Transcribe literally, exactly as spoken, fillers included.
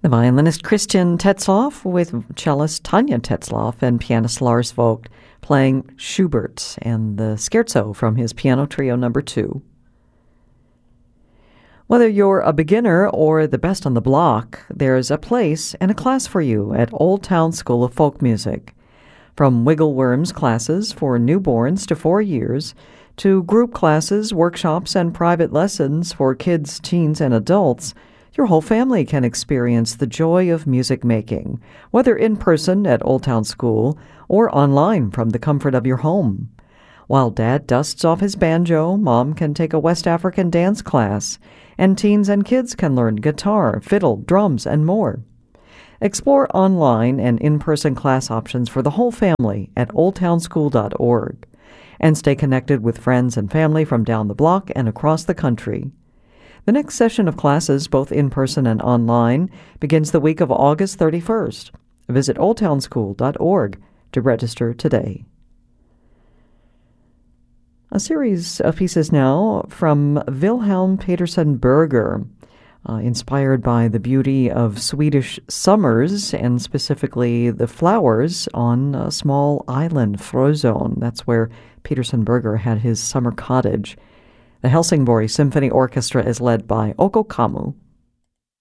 The violinist Christian Tetzlaff with cellist Tanya Tetzlaff and pianist Lars Vogt playing Schubert and the Scherzo from his Piano Trio Number Two. Whether you're a beginner or the best on the block, there's a place and a class for you at Old Town School of Folk Music. From wiggle worms classes for newborns to four years, to group classes, workshops, and private lessons for kids, teens, and adults, your whole family can experience the joy of music making, whether in person at Old Town School or online from the comfort of your home. While Dad dusts off his banjo, Mom can take a West African dance class, and teens and kids can learn guitar, fiddle, drums, and more. Explore online and in-person class options for the whole family at old town school dot org, and stay connected with friends and family from down the block and across the country. The next session of classes, both in person and online, begins the week of August thirty-first. Visit old town school dot org to register today. A series of pieces now from Wilhelm Petersen Berger, uh, inspired by the beauty of Swedish summers and specifically the flowers on a small island, Frozone. That's where Petersen Berger had his summer cottage. The Helsingborg Symphony Orchestra is led by Oko Kamu.